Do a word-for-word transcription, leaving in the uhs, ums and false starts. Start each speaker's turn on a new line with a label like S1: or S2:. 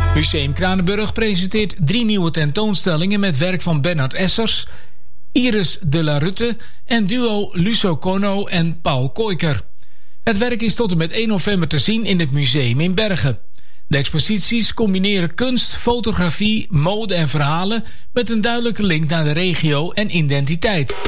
S1: Museum Kranenburg presenteert drie nieuwe tentoonstellingen met werk van Bernard Essers, Iris de la Rutte en duo Luso Corno en Paul Koijker. Het werk is tot en met één november te zien in het museum in Bergen. De exposities combineren kunst, fotografie, mode en verhalen met een duidelijke link naar de regio en identiteit.